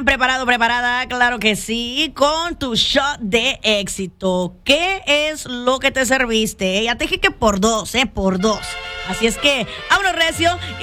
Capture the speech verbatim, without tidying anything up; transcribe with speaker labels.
Speaker 1: Adrián, preparado, preparada, claro que sí, con tu shot de éxito. ¿Qué es lo que te serviste? Ya te dije que por dos, ¿eh? Por dos. Así es que, vámonos recio.